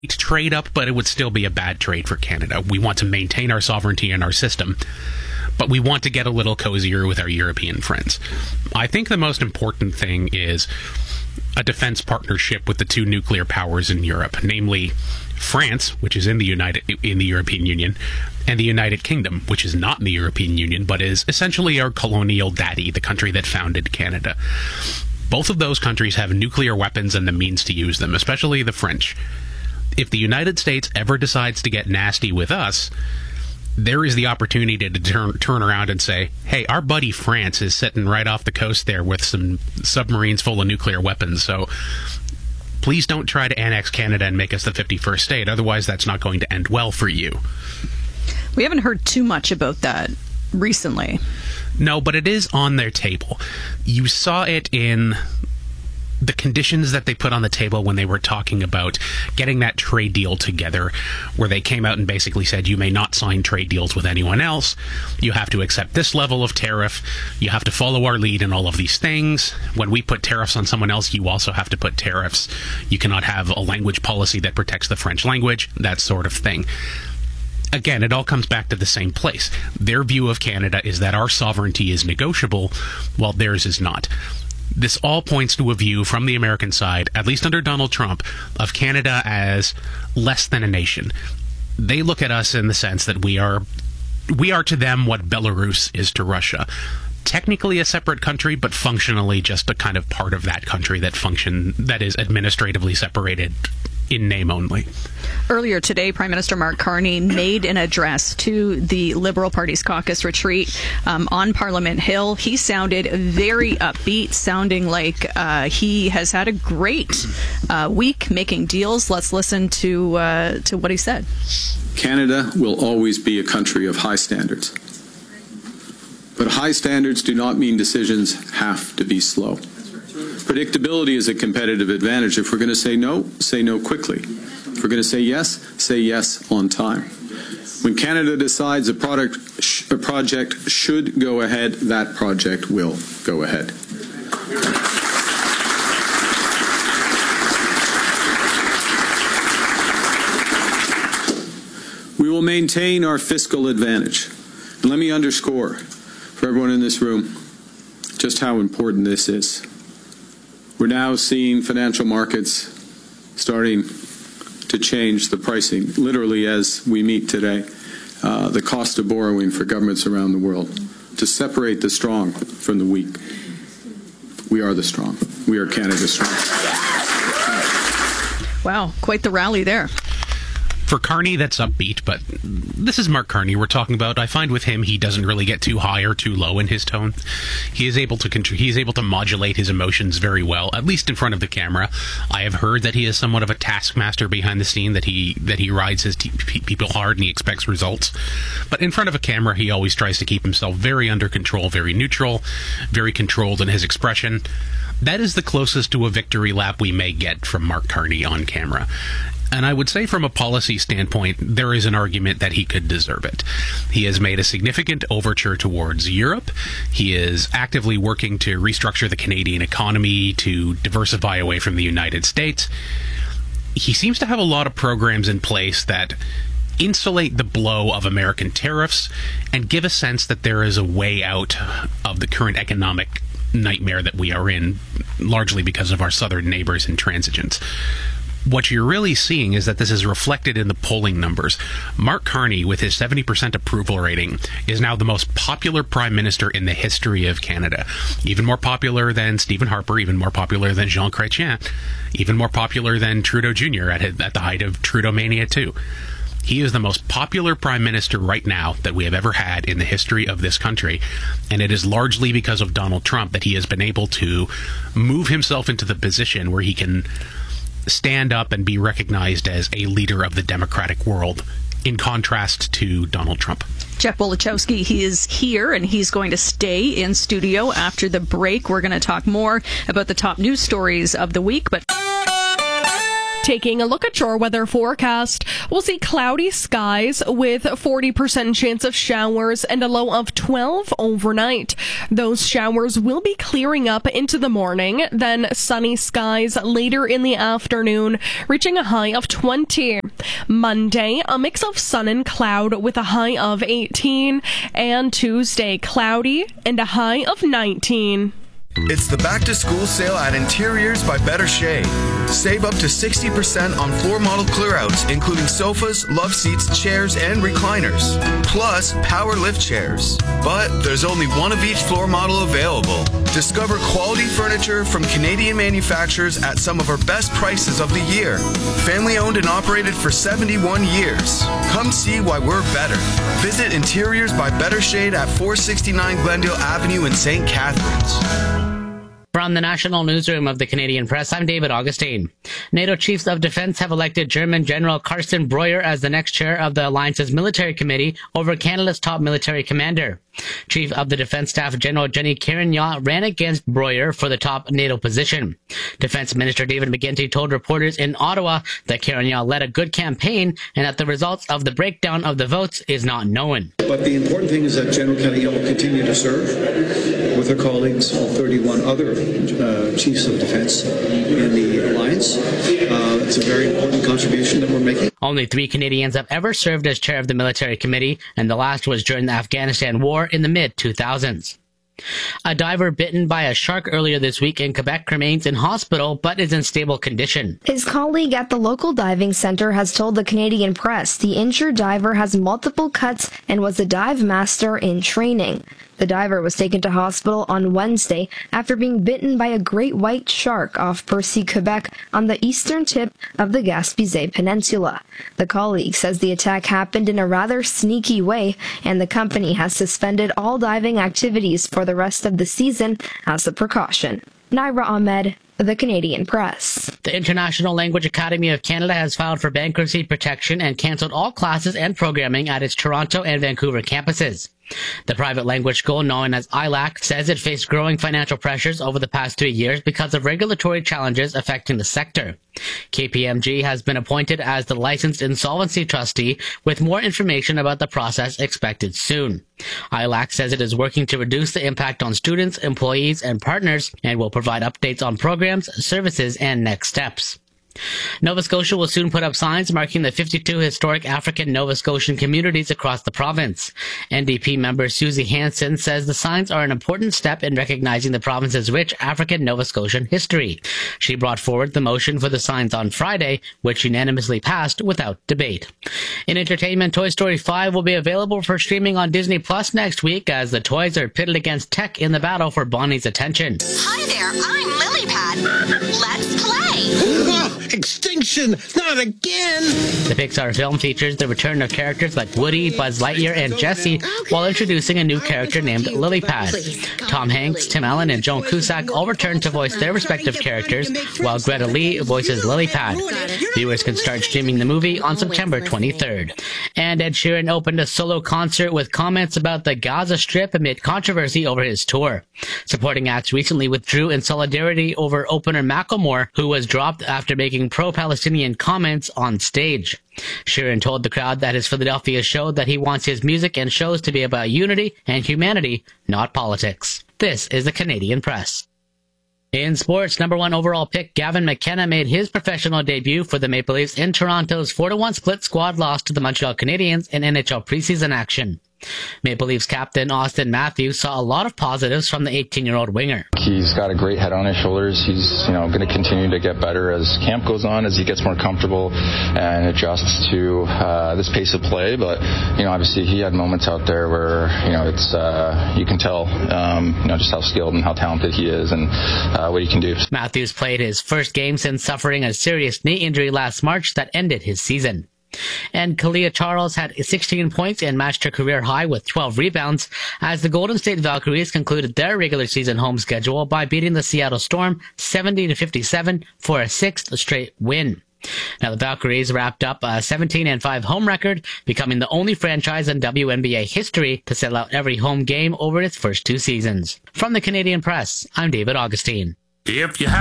trade up, but it would still be a bad trade for Canada. We want to maintain our sovereignty and our system, but we want to get a little cozier with our European friends. I think the most important thing is a defense partnership with the two nuclear powers in Europe, namely France, which is in the European Union, and the United Kingdom, which is not in the European Union, but is essentially our colonial daddy, the country that founded Canada. Both of those countries have nuclear weapons and the means to use them, especially the French. If the United States ever decides to get nasty with us, there is the opportunity to turn around and say, hey, our buddy France is sitting right off the coast there with some submarines full of nuclear weapons, so please don't try to annex Canada and make us the 51st state. Otherwise, that's not going to end well for you. We haven't heard too much about that recently. No, but it is on their table. You saw it in the conditions that they put on the table when they were talking about getting that trade deal together, where they came out and basically said, you may not sign trade deals with anyone else. You have to accept this level of tariff. You have to follow our lead in all of these things. When we put tariffs on someone else, you also have to put tariffs. You cannot have a language policy that protects the French language, that sort of thing. Again, it all comes back to the same place. Their view of Canada is that our sovereignty is negotiable, while theirs is not. This all points to a view from the American side, at least under Donald Trump, of Canada as less than a nation. They look at us in the sense that we are to them what Belarus is to Russia. Technically a separate country, but functionally just a kind of part of that country that is administratively separated in name only. Earlier today, Prime Minister Mark Carney made an address to the Liberal Party's caucus retreat on Parliament Hill. He sounded very upbeat, sounding like he has had a great week making deals. Let's listen to what he said. Canada will always be a country of high standards. But high standards do not mean decisions have to be slow. Predictability is a competitive advantage. If we're going to say no quickly. If we're going to say yes on time. When Canada decides a project should go ahead, that project will go ahead. We will maintain our fiscal advantage. And let me underscore for everyone in this room just how important this is. We're now seeing financial markets starting to change the pricing, literally as we meet today, the cost of borrowing for governments around the world, to separate the strong from the weak. We are the strong. We are Canada's strong. Wow, quite the rally there. For Carney, that's upbeat, but this is Mark Carney we're talking about. I find with him, he doesn't really get too high or too low in his tone. He is able to modulate his emotions very well, at least in front of the camera. I have heard that he is somewhat of a taskmaster behind the scene, that he rides his people hard and he expects results. But in front of a camera, he always tries to keep himself very under control, very neutral, very controlled in his expression. That is the closest to a victory lap we may get from Mark Carney on camera. And I would say from a policy standpoint, there is an argument that he could deserve it. He has made a significant overture towards Europe. He is actively working to restructure the Canadian economy, to diversify away from the United States. He seems to have a lot of programs in place that insulate the blow of American tariffs and give a sense that there is a way out of the current economic nightmare that we are in, largely because of our southern neighbors intransigence. What you're really seeing is that this is reflected in the polling numbers. Mark Carney, with his 70% approval rating, is now the most popular prime minister in the history of Canada. Even more popular than Stephen Harper, even more popular than Jean Chrétien, even more popular than Trudeau Jr. at the height of Trudeau Mania 2. He is the most popular prime minister right now that we have ever had in the history of this country, and it is largely because of Donald Trump that he has been able to move himself into the position where he can stand up and be recognized as a leader of the democratic world, in contrast to Donald Trump. Jeff Wolichowski, he is here and he's going to stay in studio after the break. We're going to talk more about the top news stories of the week, but Taking a look at your weather forecast, we'll see cloudy skies with 40% chance of showers and a low of 12 overnight. Those showers will be clearing up into the morning, then sunny skies later in the afternoon, reaching a high of 20. Monday, a mix of sun and cloud with a high of 18, and Tuesday, cloudy and a high of 19. It's the back-to-school sale at Interiors by Better Shade. Save up to 60% on floor model clearouts, including sofas, love seats, chairs, and recliners. Plus, power lift chairs. But there's only one of each floor model available. Discover quality furniture from Canadian manufacturers at some of our best prices of the year. Family owned and operated for 71 years. Come see why we're better. Visit Interiors by Better Shade at 469 Glendale Avenue in St. Catharines. From the National Newsroom of the Canadian Press, I'm David Augustine. NATO Chiefs of Defense have elected German General Carsten Breuer as the next chair of the Alliance's Military Committee over Canada's top military commander. Chief of the Defense Staff General Jenny Carignan ran against Breuer for the top NATO position. Defense Minister David McGuinty told reporters in Ottawa that Carignan led a good campaign and that the results of the breakdown of the votes is not known. But the important thing is that General Carignan will continue to serve with her colleagues, all 31 other chiefs of defense in the alliance. It's a very important contribution that we're making. Only 3 Canadians have ever served as chair of the military committee, and the last was during the Afghanistan war in the mid-2000s. A diver bitten by a shark earlier this week in Quebec remains in hospital but is in stable condition. His colleague at the local diving center has told the Canadian Press the injured diver has multiple cuts and was a dive master in training. The diver was taken to hospital on Wednesday after being bitten by a great white shark off Percy, Quebec, on the eastern tip of the Gaspésie Peninsula. The colleague says the attack happened in a rather sneaky way, and the company has suspended all diving activities for the rest of the season as a precaution. Naira Ahmed, The Canadian Press. The International Language Academy of Canada has filed for bankruptcy protection and cancelled all classes and programming at its Toronto and Vancouver campuses. The private language school, known as ILAC, says it faced growing financial pressures over the past 3 years because of regulatory challenges affecting the sector. KPMG has been appointed as the licensed insolvency trustee, with more information about the process expected soon. ILAC says it is working to reduce the impact on students, employees, and partners, and will provide updates on programs, services, and next steps. Nova Scotia will soon put up signs marking the 52 historic African Nova Scotian communities across the province. NDP member Susie Hansen says the signs are an important step in recognizing the province's rich African Nova Scotian history. She brought forward the motion for the signs on Friday, which unanimously passed without debate. In entertainment, Toy Story 5 will be available for streaming on Disney Plus next week as the toys are pitted against tech in the battle for Bonnie's attention. Hi there, I'm Lilypad. Let's play! Extinction! Not again! The Pixar film features the return of characters like Woody, Buzz Lightyear, and Jessie, while introducing a new character named Lilypad. Tom Hanks, Tim Allen, and Joan Cusack all return to voice their respective characters, while Greta Lee voices Lilypad. Viewers can start streaming the movie on September 23rd. And Ed Sheeran opened a solo concert with comments about the Gaza Strip amid controversy over his tour. Supporting acts recently withdrew in solidarity over opener Macklemore, who was dropped after making pro-Palestinian comments on stage. Sheeran told the crowd that his Philadelphia showed that he wants his music and shows to be about unity and humanity, not politics. This is the Canadian Press. In sports, number 1 overall pick Gavin McKenna made his professional debut for the Maple Leafs in Toronto's 4-1 split squad loss to the Montreal Canadiens in NHL preseason action. Maple Leafs captain Austin Matthews saw a lot of positives from the 18-year-old winger. He's got a great head on his shoulders. He's, going to continue to get better as camp goes on, as he gets more comfortable and adjusts to this pace of play. But, obviously he had moments out there where, it's you can tell, just how skilled and how talented he is and what he can do. Matthews played his first game since suffering a serious knee injury last March that ended his season. And Kalia Charles had 16 points and matched her career high with 12 rebounds as the Golden State Valkyries concluded their regular season home schedule by beating the Seattle Storm 70-57 for a 6th straight win. Now the Valkyries wrapped up a 17-5 home record, becoming the only franchise in WNBA history to sell out every home game over its first 2 seasons. From the Canadian Press, I'm David Augustine. If you have